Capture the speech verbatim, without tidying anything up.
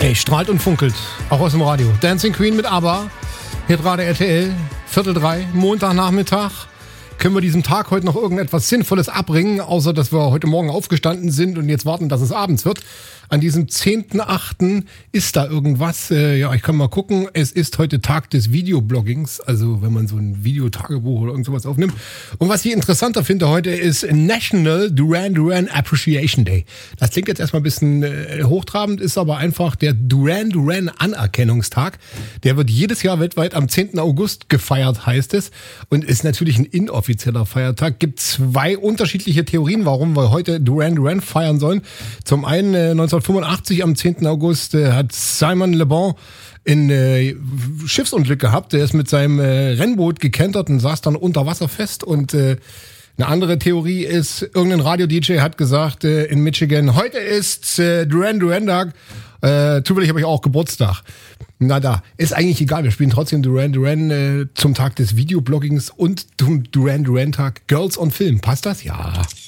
Ey, strahlt und funkelt, auch aus dem Radio. Dancing Queen mit ABBA, Hitrate R T L, Viertel drei, Montagnachmittag. Können wir diesem Tag heute noch irgendetwas Sinnvolles abbringen, außer dass wir heute Morgen aufgestanden sind und jetzt warten, dass es abends wird. An diesem zehnten achten ist da irgendwas. Äh, ja, ich kann mal gucken. Es ist heute Tag des Videobloggings, also wenn man so ein Videotagebuch oder irgend sowas aufnimmt. Und was ich interessanter finde heute ist National Duran Duran Appreciation Day. Das klingt jetzt erstmal ein bisschen äh, hochtrabend, ist aber einfach der Duran Duran Anerkennungstag. Der wird jedes Jahr weltweit am zehnten August gefeiert, heißt es. Und ist natürlich ein inoffizieller Feiertag. Gibt zwei unterschiedliche Theorien, warum wir heute Duran Duran feiern sollen. Zum einen äh, neunzehnhundertfünfundachtzig am zehnten August äh, hat Simon Le Bon ein äh, Schiffsunglück gehabt. Der ist mit seinem äh, Rennboot gekentert und saß dann unter Wasser fest. Und äh, eine andere Theorie ist, irgendein Radio-D J hat gesagt äh, in Michigan, heute ist äh, Duran Duran Tag. Äh, zufällig habe ich auch Geburtstag. Na da, ist eigentlich egal. Wir spielen trotzdem Duran Duran äh, zum Tag des Videobloggings und zum Duran Duran Tag Girls on Film. Passt das? Ja.